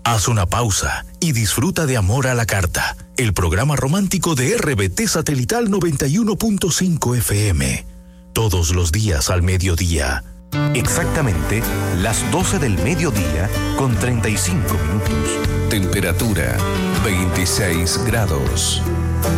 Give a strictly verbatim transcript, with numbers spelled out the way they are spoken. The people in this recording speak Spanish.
Haz una pausa y disfruta de Amor a la Carta, el programa romántico de R B T Satelital noventa y uno punto cinco F M. Todos los días al mediodía. Exactamente las doce del mediodía con treinta y cinco minutos. Temperatura veintiséis grados.